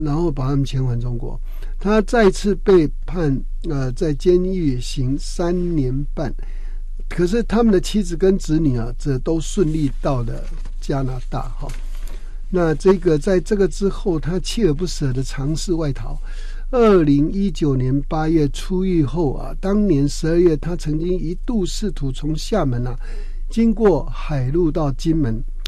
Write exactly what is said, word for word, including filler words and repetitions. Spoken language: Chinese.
然后把他们遣返中国。他再次被判呃在监狱刑三年半，可是他们的妻子跟子女啊，这都顺利到了加拿大哈。那这个在这个之后，他锲而不舍的尝试外逃。二零一九年八月出狱后啊，当年十二月，他曾经一度试图从厦门啊，经过海路到金门，